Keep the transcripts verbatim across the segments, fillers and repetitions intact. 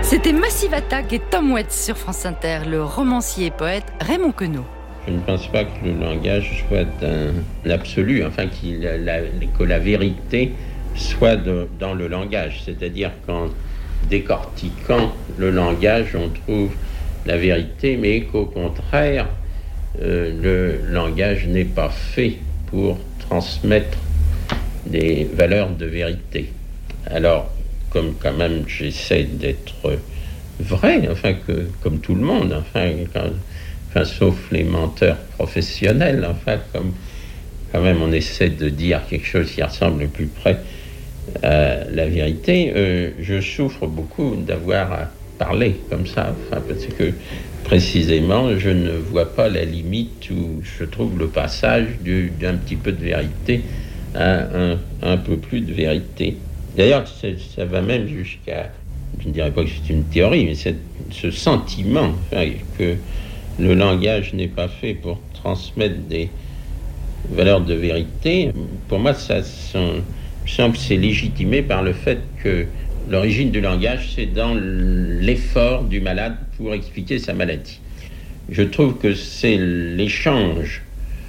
C'était Massive Attack et Tom Waits sur France Inter, le romancier et poète Raymond Queneau. Je ne pense pas que le langage soit un absolu, enfin qu'il, la, que la vérité soit de, dans le langage. C'est-à-dire qu'en décortiquant le langage, on trouve la vérité, mais qu'au contraire, euh, le langage n'est pas fait pour transmettre des valeurs de vérité. Alors, comme quand même j'essaie d'être vrai, enfin que comme tout le monde, enfin, quand, enfin sauf les menteurs professionnels, enfin comme quand même on essaie de dire quelque chose qui ressemble le plus près à la vérité. Euh, je souffre beaucoup d'avoir à parler comme ça, enfin parce que précisément je ne vois pas la limite où je trouve le passage du, d'un petit peu de vérité à un, un peu plus de vérité. D'ailleurs, ça va même jusqu'à, je ne dirais pas que c'est une théorie, mais c'est ce sentiment enfin, que le langage n'est pas fait pour transmettre des valeurs de vérité. Pour moi, ça semble que c'est légitimé par le fait que l'origine du langage, c'est dans l'effort du malade pour expliquer sa maladie. Je trouve que c'est l'échange,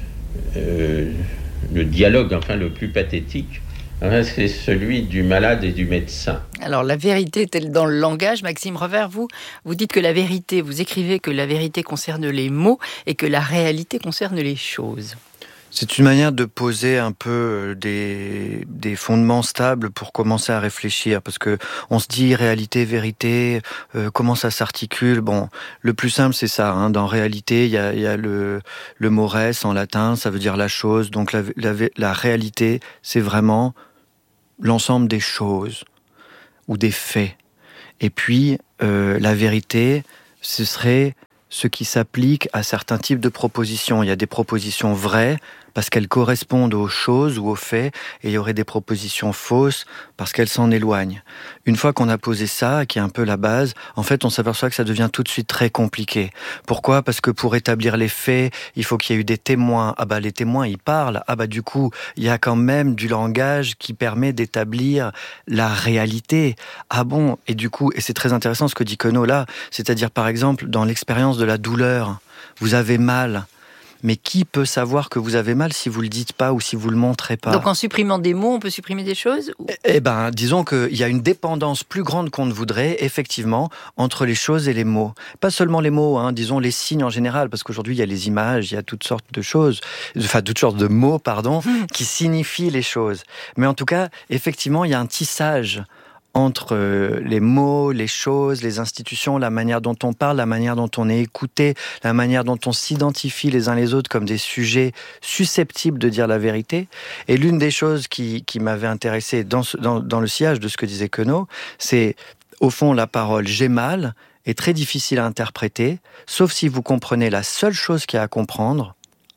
euh, le dialogue, enfin le plus pathétique. C'est celui du malade et du médecin. Alors, la vérité est-elle dans le langage ? Maxime Revers, vous, vous dites que la vérité, vous écrivez que la vérité concerne les mots et que la réalité concerne les choses. C'est une manière de poser un peu des, des fondements stables pour commencer à réfléchir, parce que on se dit réalité, vérité, euh, comment ça s'articule. Bon, le plus simple c'est ça. Hein. Dans réalité, il y a, y a le, le mot res en latin, ça veut dire la chose. Donc la, la, la réalité, c'est vraiment l'ensemble des choses ou des faits. Et puis euh, la vérité, ce serait ce qui s'applique à certains types de propositions. Il y a des propositions vraies parce qu'elles correspondent aux choses ou aux faits, et il y aurait des propositions fausses parce qu'elles s'en éloignent. Une fois qu'on a posé ça, qui est un peu la base, en fait, on s'aperçoit que ça devient tout de suite très compliqué. Pourquoi ? Parce que pour établir les faits, il faut qu'il y ait eu des témoins. Ah bah les témoins, ils parlent. Ah bah du coup, il y a quand même du langage qui permet d'établir la réalité. Ah bon ? Et du coup, et c'est très intéressant ce que dit Queneau là, c'est-à-dire par exemple dans l'expérience de la douleur, vous avez mal. Mais qui peut savoir que vous avez mal si vous le dites pas ou si vous le montrez pas ? Donc en supprimant des mots, on peut supprimer des choses ou... Eh ben, disons qu'il y a une dépendance plus grande qu'on ne voudrait, effectivement, entre les choses et les mots. Pas seulement les mots, hein, disons les signes en général, parce qu'aujourd'hui il y a les images, il y a toutes sortes de choses, enfin toutes sortes de mots, pardon, qui signifient les choses. Mais en tout cas, effectivement, il y a un tissage entre les mots, les choses, les institutions, la manière dont on parle, la manière dont on est écouté, la manière dont on s'identifie les uns les autres comme des sujets susceptibles de dire la vérité. Et l'une des choses qui, qui m'avait intéressé dans, ce, dans, dans le sillage de ce que disait Queneau, c'est au fond la parole « j'ai mal » est très difficile à interpréter, sauf si vous comprenez la seule chose qu'il y a à comprendre,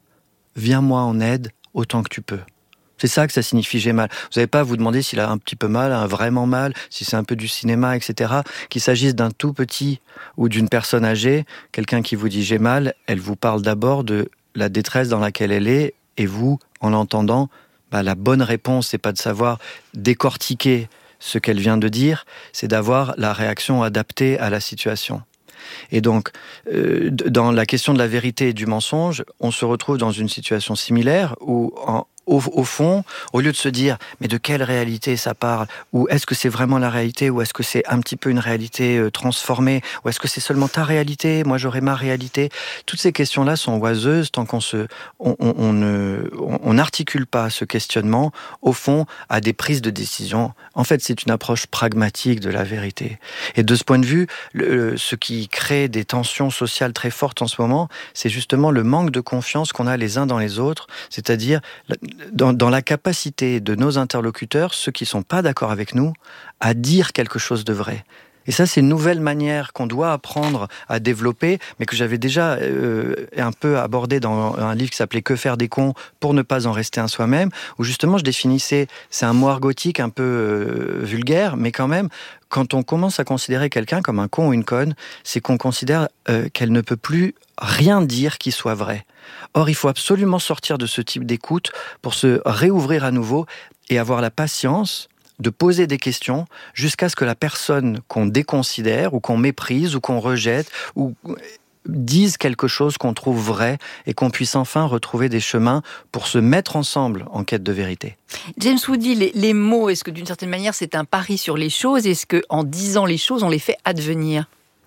« viens-moi en aide autant que tu peux ». C'est ça que ça signifie j'ai mal. Vous n'avez pas à vous demander s'il a un petit peu mal, un vraiment mal, si c'est un peu du cinéma, et cetera. Qu'il s'agisse d'un tout petit ou d'une personne âgée, quelqu'un qui vous dit j'ai mal, elle vous parle d'abord de la détresse dans laquelle elle est, et vous, en l'entendant, bah, la bonne réponse, c'est pas de savoir décortiquer ce qu'elle vient de dire, c'est d'avoir la réaction adaptée à la situation. Et donc, euh, dans la question de la vérité et du mensonge, on se retrouve dans une situation similaire où, en, au, au fond, au lieu de se dire « mais de quelle réalité ça parle ?» ou « est-ce que c'est vraiment la réalité ?» ou « est-ce que c'est un petit peu une réalité euh, transformée ?» ou « est-ce que c'est seulement ta réalité ? Moi, j'aurais ma réalité ?» Toutes ces questions-là sont oiseuses tant qu'on se, on, on, on ne, on n'articule pas ce questionnement, au fond, à des prises de décision. En fait, c'est une approche pragmatique de la vérité. Et de ce point de vue, le, ce qui crée des tensions sociales très fortes en ce moment, c'est justement le manque de confiance qu'on a les uns dans les autres, c'est-à-dire dans, dans la capacité de nos interlocuteurs, ceux qui ne sont pas d'accord avec nous, à dire quelque chose de vrai. Et ça, c'est une nouvelle manière qu'on doit apprendre à développer, mais que j'avais déjà euh, un peu abordé dans un livre qui s'appelait « Que faire des cons pour ne pas en rester un soi-même », où justement je définissais, c'est un mot argotique un peu euh, vulgaire, mais quand même, quand on commence à considérer quelqu'un comme un con ou une conne, c'est qu'on considère euh, qu'elle ne peut plus rien dire qui soit vrai. Or, il faut absolument sortir de ce type d'écoute pour se réouvrir à nouveau et avoir la patience de poser des questions jusqu'à ce que la personne qu'on déconsidère ou qu'on méprise ou qu'on rejette ou dise quelque chose qu'on trouve vrai et qu'on puisse enfin retrouver des chemins pour se mettre ensemble en quête de vérité. James Woody, les, les mots, est-ce que d'une certaine manière c'est un pari sur les choses? Est-ce qu'en disant les choses, on les fait advenir?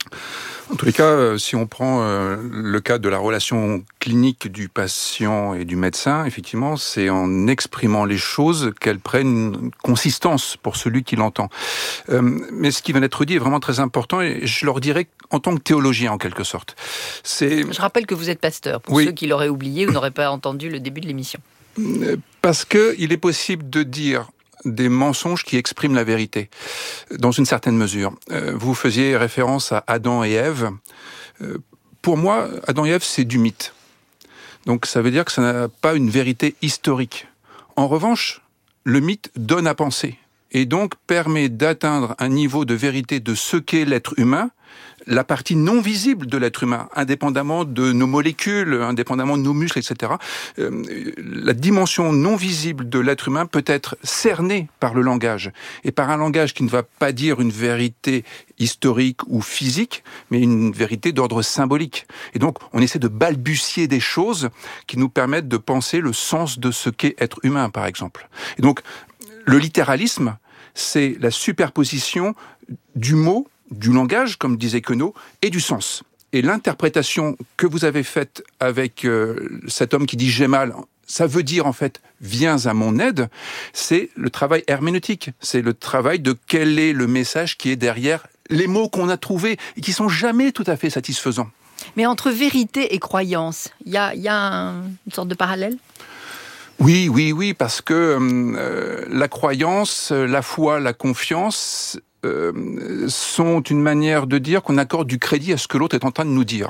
En tous les cas, si on prend le cas de la relation clinique du patient et du médecin, effectivement, c'est en exprimant les choses qu'elles prennent une consistance pour celui qui l'entend. Mais ce qui vient d'être dit est vraiment très important, et je leur dirais en tant que théologien, en quelque sorte. C'est... Je rappelle que vous êtes pasteur, pour oui. ceux qui l'auraient oublié ou n'auraient pas entendu le début de l'émission. Parce qu'il est possible de dire des mensonges qui expriment la vérité, dans une certaine mesure. Vous faisiez référence à Adam et Ève. Pour moi, Adam et Ève, c'est du mythe. Donc ça veut dire que ça n'a pas une vérité historique. En revanche, le mythe donne à penser, et donc permet d'atteindre un niveau de vérité de ce qu'est l'être humain, la partie non visible de l'être humain, indépendamment de nos molécules, indépendamment de nos muscles, et cetera. Euh, la dimension non visible de l'être humain peut être cernée par le langage, et par un langage qui ne va pas dire une vérité historique ou physique, mais une vérité d'ordre symbolique. Et donc, on essaie de balbutier des choses qui nous permettent de penser le sens de ce qu'est être humain, par exemple. Et donc, le littéralisme, c'est la superposition du mot, du langage, comme disait Queneau, et du sens. Et l'interprétation que vous avez faite avec euh, cet homme qui dit « j'ai mal », ça veut dire en fait « viens à mon aide », c'est le travail herméneutique, c'est le travail de quel est le message qui est derrière les mots qu'on a trouvés et qui sont jamais tout à fait satisfaisants. Mais entre vérité et croyance, il y a, y a un, une sorte de parallèle ? Oui, oui, oui, parce que euh, la croyance, la foi, la confiance euh, sont une manière de dire qu'on accorde du crédit à ce que l'autre est en train de nous dire.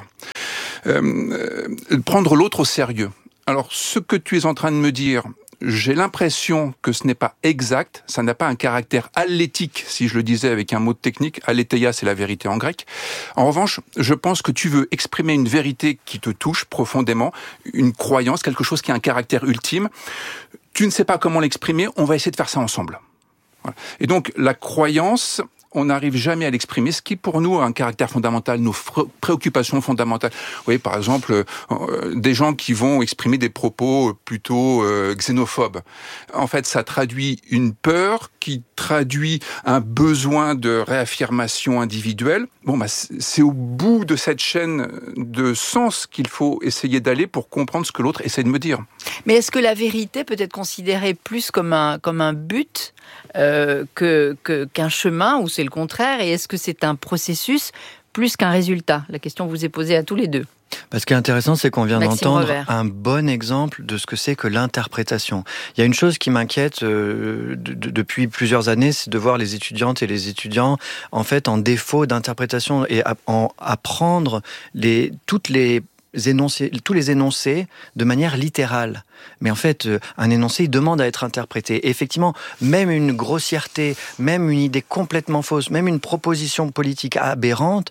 Euh, euh, prendre l'autre au sérieux. Alors, ce que tu es en train de me dire, j'ai l'impression que ce n'est pas exact, ça n'a pas un caractère alétique, si je le disais avec un mot technique, alétheia c'est la vérité en grec. En revanche, je pense que tu veux exprimer une vérité qui te touche profondément, une croyance, quelque chose qui a un caractère ultime. Tu ne sais pas comment l'exprimer, on va essayer de faire ça ensemble. Voilà. Et donc, la croyance, on n'arrive jamais à l'exprimer, ce qui pour nous a un caractère fondamental, nos préoccupations fondamentales. Vous voyez, par exemple, euh, des gens qui vont exprimer des propos plutôt euh, xénophobes. En fait, ça traduit une peur qui traduit un besoin de réaffirmation individuelle. Bon, bah, c'est au bout de cette chaîne de sens qu'il faut essayer d'aller pour comprendre ce que l'autre essaie de me dire. Mais est-ce que la vérité peut être considérée plus comme un, comme un but euh, que, que, qu'un chemin, ou c'est le contraire? Et est-ce que c'est un processus plus qu'un résultat? La question vous est posée à tous les deux. Bah, ce qui est intéressant, c'est qu'on vient Maxime d'entendre Revers. un bon exemple de ce que c'est que l'interprétation. Il y a une chose qui m'inquiète euh, de, de, depuis plusieurs années, c'est de voir les étudiantes et les étudiants en fait en défaut d'interprétation et à, en apprendre les, toutes les énoncés, tous les énoncés de manière littérale. Mais en fait, un énoncé, il demande à être interprété. Et effectivement, même une grossièreté, même une idée complètement fausse, même une proposition politique aberrante,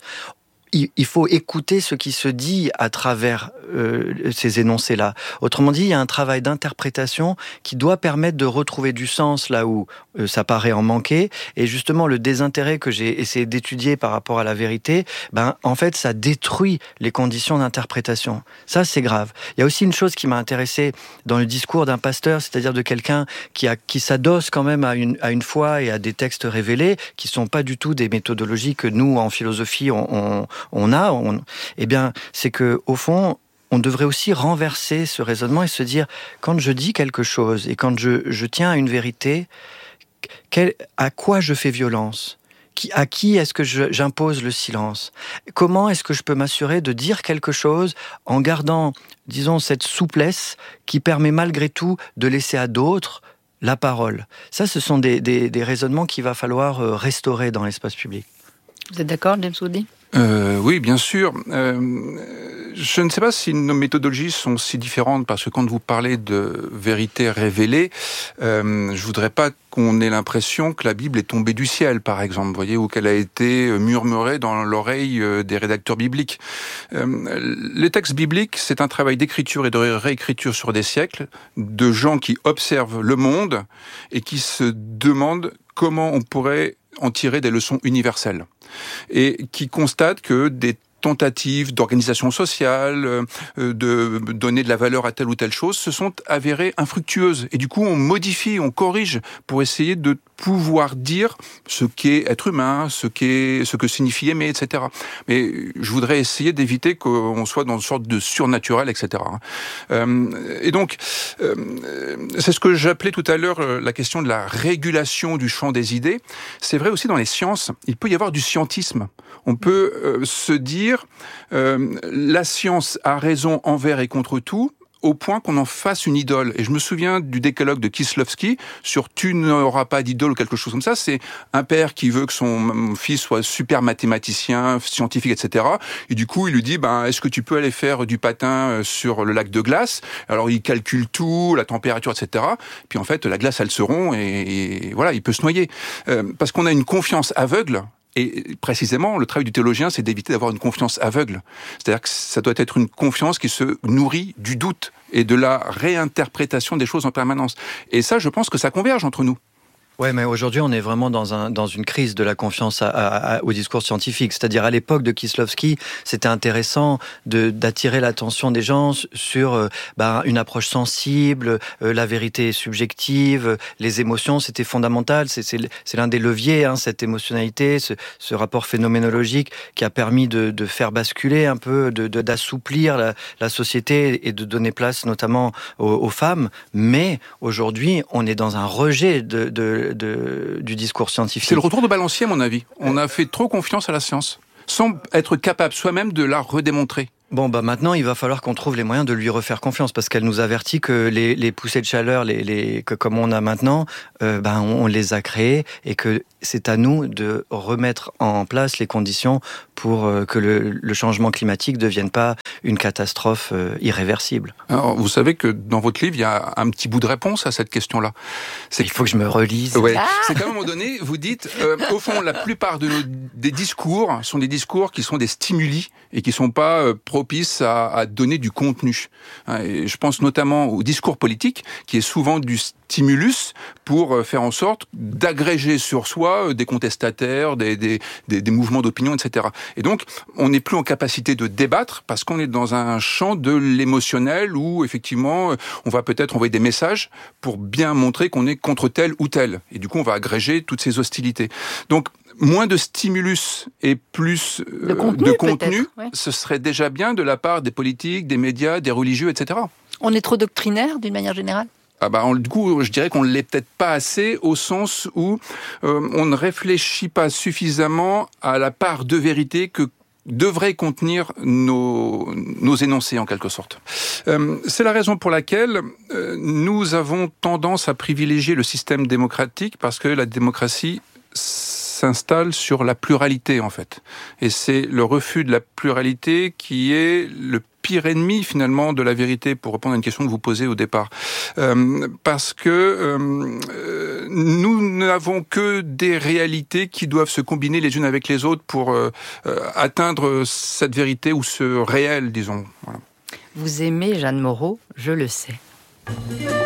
il faut écouter ce qui se dit à travers euh, ces énoncés-là. Autrement dit, il y a un travail d'interprétation qui doit permettre de retrouver du sens là où euh, ça paraît en manquer. Et justement, le désintérêt que j'ai essayé d'étudier par rapport à la vérité, ben, en fait, ça détruit les conditions d'interprétation. Ça, c'est grave. Il y a aussi une chose qui m'a intéressé dans le discours d'un pasteur, c'est-à-dire de quelqu'un qui, a, qui s'adosse quand même à une, à une foi et à des textes révélés, qui sont pas du tout des méthodologies que nous, en philosophie, on... on on a, on, eh bien, c'est que au fond, on devrait aussi renverser ce raisonnement et se dire, quand je dis quelque chose et quand je, je tiens à une vérité, quel, à quoi je fais violence ? Qui, à qui est-ce que je, j'impose le silence ? Comment est-ce que je peux m'assurer de dire quelque chose en gardant, disons, cette souplesse qui permet malgré tout de laisser à d'autres la parole ? Ça, ce sont des, des, des raisonnements qu'il va falloir restaurer dans l'espace public. Vous êtes d'accord, James Woody ? Euh, oui, bien sûr. Euh, je ne sais pas si nos méthodologies sont si différentes, parce que quand vous parlez de vérité révélée, euh, je voudrais pas qu'on ait l'impression que la Bible est tombée du ciel, par exemple, vous voyez, ou qu'elle a été murmurée dans l'oreille des rédacteurs bibliques. Euh, les textes bibliques, c'est un travail d'écriture et de réécriture sur des siècles, de gens qui observent le monde et qui se demandent comment on pourrait en tirer des leçons universelles et qui constate que des tentatives d'organisation sociale, euh, de donner de la valeur à telle ou telle chose, se sont avérées infructueuses. Et du coup, on modifie, on corrige pour essayer de pouvoir dire ce qu'est être humain, ce qu'est, ce que signifie aimer, et cetera. Mais je voudrais essayer d'éviter qu'on soit dans une sorte de surnaturel, et cetera. Euh, et donc, euh, c'est ce que j'appelais tout à l'heure la question de la régulation du champ des idées. C'est vrai aussi dans les sciences. Il peut y avoir du scientisme. On peut euh, se dire euh, la science a raison envers et contre tout, au point qu'on en fasse une idole. Et je me souviens du décalogue de Kieślowski sur « tu n'auras pas d'idole » ou quelque chose comme ça. C'est un père qui veut que son fils soit super mathématicien, scientifique, et cetera. Et du coup, il lui dit ben, « est-ce que tu peux aller faire du patin sur le lac de glace ?» Alors, il calcule tout, la température, et cetera. Puis en fait, la glace, elle se rompt et, et voilà, il peut se noyer. Euh, parce qu'on a une confiance aveugle. Et précisément, le travail du théologien, c'est d'éviter d'avoir une confiance aveugle. C'est-à-dire que ça doit être une confiance qui se nourrit du doute et de la réinterprétation des choses en permanence. Et ça, je pense que ça converge entre nous. Ouais, mais aujourd'hui, on est vraiment dans, un, dans une crise de la confiance à, à, à, au discours scientifique. C'est-à-dire, à l'époque de Kieślowski, c'était intéressant de, d'attirer l'attention des gens sur euh, bah, une approche sensible, euh, la vérité subjective, les émotions, c'était fondamental. C'est, c'est, c'est l'un des leviers, hein, cette émotionnalité, ce, ce rapport phénoménologique qui a permis de, de faire basculer un peu, de, de, d'assouplir la, la société et de donner place notamment aux, aux femmes. Mais aujourd'hui, on est dans un rejet de, de De, du discours scientifique. C'est le retour de balancier, à mon avis. On a fait trop confiance à la science, sans être capable soi-même de la redémontrer. Bon, bah maintenant, il va falloir qu'on trouve les moyens de lui refaire confiance, parce qu'elle nous avertit que les, les poussées de chaleur, les, les, que comme on a maintenant, euh, ben, on, on les a créées, et que c'est à nous de remettre en place les conditions pour euh, que le, le changement climatique ne devienne pas une catastrophe euh, irréversible. Alors, vous savez que dans votre livre, il y a un petit bout de réponse à cette question-là. C'est il faut que je me relise. Ouais. Ah C'est qu'à un moment donné, vous dites, euh, au fond, la plupart de nos, des discours sont des discours qui sont des stimuli et qui ne sont pas euh, propices à, à donner du contenu. Et je pense notamment au discours politique, qui est souvent du stimulus pour faire en sorte d'agréger sur soi des contestataires, des, des, des, des mouvements d'opinion, et cetera. Et donc, on n'est plus en capacité de débattre parce qu'on est dans un champ de l'émotionnel où, effectivement, on va peut-être envoyer des messages pour bien montrer qu'on est contre tel ou tel. Et du coup, on va agréger toutes ces hostilités. Donc, moins de stimulus et plus euh, de contenu, de contenu ouais. Ce serait déjà bien de la part des politiques, des médias, des religieux, et cetera. On est trop doctrinaire, d'une manière générale ? Ah bah, on, du coup, je dirais qu'on ne l'est peut-être pas assez, au sens où euh, on ne réfléchit pas suffisamment à la part de vérité que devraient contenir nos, nos énoncés, en quelque sorte. Euh, c'est la raison pour laquelle euh, nous avons tendance à privilégier le système démocratique, parce que la démocratie s'installe sur la pluralité, en fait. Et c'est le refus de la pluralité qui est le pire ennemi, finalement, de la vérité, pour répondre à une question que vous posez au départ. Euh, parce que euh, nous n'avons que des réalités qui doivent se combiner les unes avec les autres pour euh, euh, atteindre cette vérité, ou ce réel, disons. Voilà. Vous aimez Jeanne Moreau, je le sais.